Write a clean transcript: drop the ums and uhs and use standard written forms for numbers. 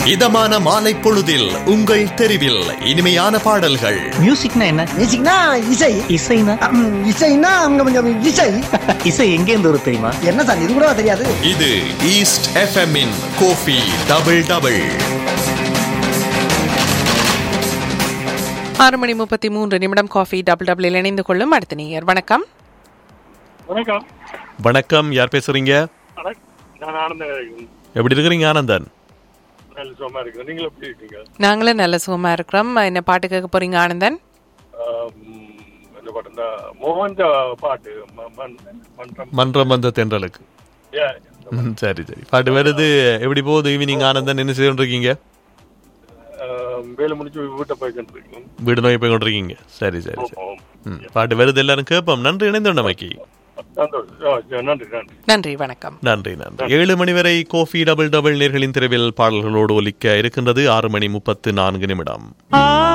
இதமான மாலை பொழுதில் உங்கள் தெருவில் இனிமையான பாடல்கள். மியூசிக்னா என்ன? மியூசிக்னா இசை. இசைனா இசைனா கொஞ்சம் இசை. இசை எங்க இருந்து வரும் தெரியுமா? என்ன சார் இது கூட தெரியாது? இது ஈஸ்ட் FM இன் Kofi double double. 6:33 coffee double double இணைந்து கொள்ளும் அடுத்த நேயர். வணக்கம். வணக்கம். வணக்கம், யார் பேசுறீங்க? நான் ஆனந்தன். எப்படி இருக்கிறீங்க ஆனந்தன்? நல்ல சுகமா இருக்கிறேன். நீங்களும் எப்படி இருக்கீங்க? நாங்களும் நல்ல சுகமா இருக்கிறோம். என்ன பாட்டு கேட்க போறீங்க ஆனந்தன்? இந்த பாட்டு இந்த மோகன் பாட்டு மன்றம் வந்த தென்றலுக்கு. சரி சரி, பாட்டு வருது. எப்படி போகுது ஈவினிங் ஆனந்தன்? என்ன செய்து கொண்டிருக்கீங்க? வேலை முடிச்சு வீட்டை போய்கிட்டு இருக்கோம். வீடு நோய் போய் கொண்டிருக்கீங்க. சரி சரி சரி, பாட்டு வருது, எல்லாரும் கேட்போம். நன்றி, இணைந்தோண்டமைக்கு நன்றி. வணக்கம். நன்றி நன்றி. 7 மணி வரை கோஃபி டபுள் டபுள் நேர்களின் தெருவில் பாடல்களோடு ஒலிக்க இருக்கின்றது. 6:34